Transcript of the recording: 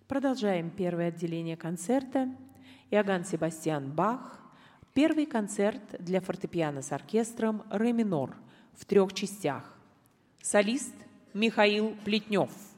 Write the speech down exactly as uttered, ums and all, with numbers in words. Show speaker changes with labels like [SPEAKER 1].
[SPEAKER 1] Продолжаем первое отделение концерта. Иоганн Себастьян Бах. Первый концерт для фортепиано с оркестром «Ре минор» в трех частях. Солист Михаил Плетнев.